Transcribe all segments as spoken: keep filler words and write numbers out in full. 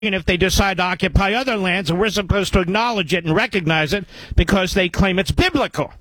And if they decide to occupy other lands, and we're supposed to acknowledge it and recognize it because they claim it's biblical.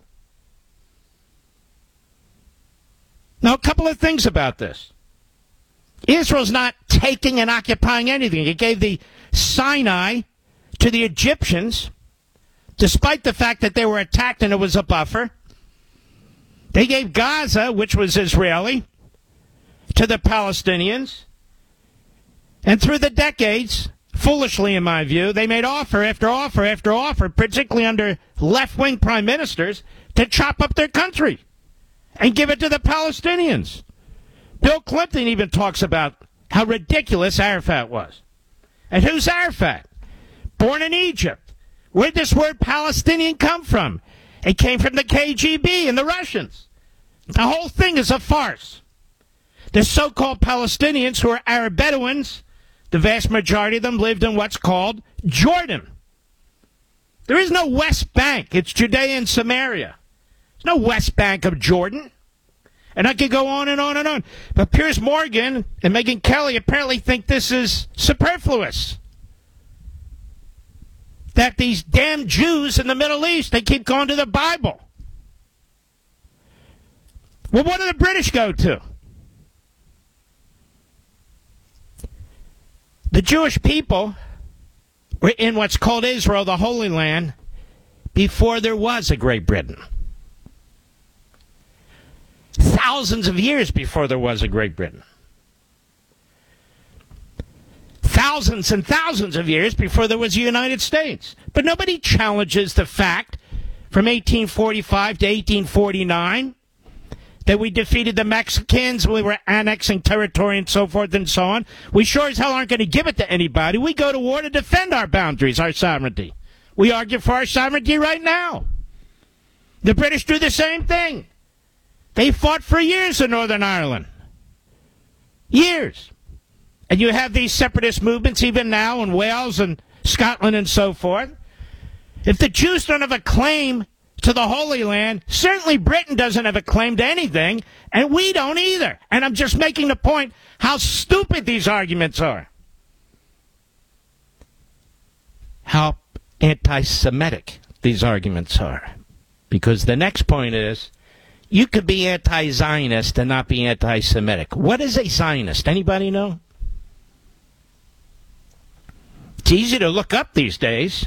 Now, a couple of things about this. Israel's not taking and occupying anything. It gave the Sinai to the Egyptians, despite the fact that they were attacked and it was a buffer. They gave Gaza, which was Israeli, to the Palestinians. And through the decades, foolishly in my view, they made offer after offer after offer, particularly under left-wing prime ministers, to chop up their country and give it to the Palestinians. Bill Clinton even talks about how ridiculous Arafat was. And who's Arafat? Born in Egypt. Where did this word Palestinian come from? It came from the K G B and the Russians. The whole thing is a farce. The so-called Palestinians, who are Arab Bedouins, the vast majority of them lived in what's called Jordan. There is no West Bank. It's Judea and Samaria. There's no West Bank of Jordan. And I could go on and on and on. But Piers Morgan and Megyn Kelly apparently think this is superfluous. That these damn Jews in the Middle East, they keep going to the Bible. Well, what do the British go to? The Jewish people were in what's called Israel, the Holy Land, before there was a Great Britain. Thousands of years before there was a Great Britain. Thousands and thousands of years before there was a United States. But nobody challenges the fact from eighteen forty-five to eighteen forty-nine that we defeated the Mexicans, we were annexing territory and so forth and so on. We sure as hell aren't going to give it to anybody. We go to war to defend our boundaries, our sovereignty. We argue for our sovereignty right now. The British do the same thing. They fought for years in Northern Ireland. Years. And you have these separatist movements even now in Wales and Scotland and so forth. If the Jews don't have a claim to the Holy Land, certainly Britain doesn't have a claim to anything, and we don't either. And I'm just making the point how stupid these arguments are. How anti-Semitic these arguments are. Because the next point is, you could be anti-Zionist and not be anti-Semitic. What is a Zionist? Anybody know? It's easy to look up these days.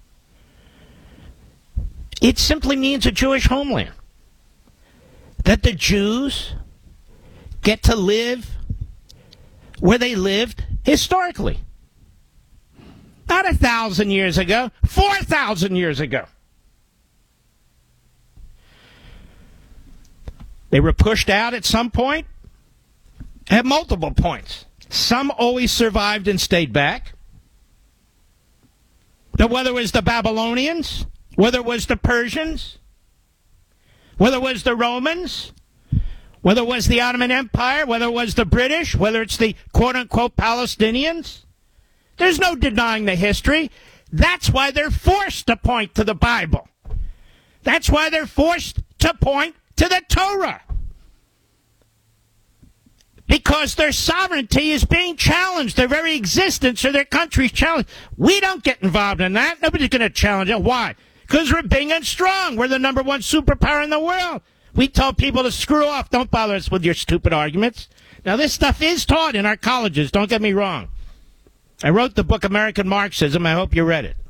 It simply means a Jewish homeland. That the Jews get to live where they lived historically. Not a thousand years ago, four thousand years ago. They were pushed out at some point, at multiple points. Some always survived and stayed back. But whether it was the Babylonians, whether it was the Persians, whether it was the Romans, whether it was the Ottoman Empire, whether it was the British, whether it's the quote-unquote Palestinians, there's no denying the history. That's why they're forced to point to the Bible. That's why they're forced to point to the Torah. Because their sovereignty is being challenged. Their very existence of their country is challenged. We don't get involved in that. Nobody's going to challenge it. Why? Because we're big and strong. We're the number one superpower in the world. We tell people to screw off. Don't bother us with your stupid arguments. Now, this stuff is taught in our colleges. Don't get me wrong. I wrote the book American Marxism. I hope you read it.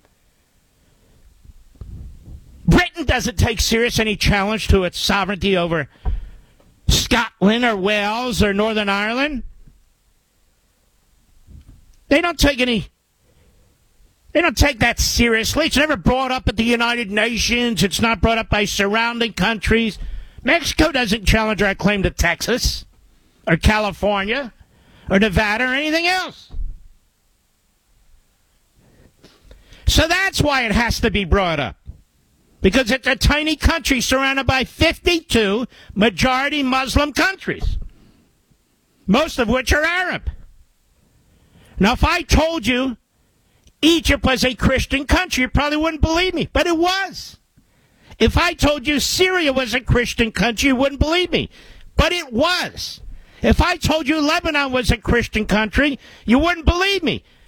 Britain doesn't take serious any challenge to its sovereignty over Scotland or Wales or Northern Ireland. They don't take any, they don't take that seriously. It's never brought up at the United Nations. It's not brought up by surrounding countries. Mexico doesn't challenge our claim to Texas or California or Nevada or anything else. So that's why it has to be brought up. Because it's a tiny country surrounded by fifty-two majority Muslim countries, most of which are Arab. Now, if I told you Egypt was a Christian country, you probably wouldn't believe me, but it was. If I told you Syria was a Christian country, you wouldn't believe me, but it was. If I told you Lebanon was a Christian country, you wouldn't believe me,